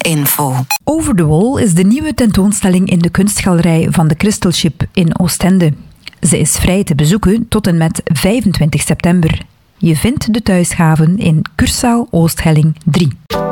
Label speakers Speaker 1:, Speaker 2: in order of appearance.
Speaker 1: Info.
Speaker 2: Over the Wall is de nieuwe tentoonstelling in de kunstgalerij van de Crystal Ship in Oostende. Ze is vrij te bezoeken tot en met 25 september. Je vindt de thuishaven in Kurszaal Oosthelling 3.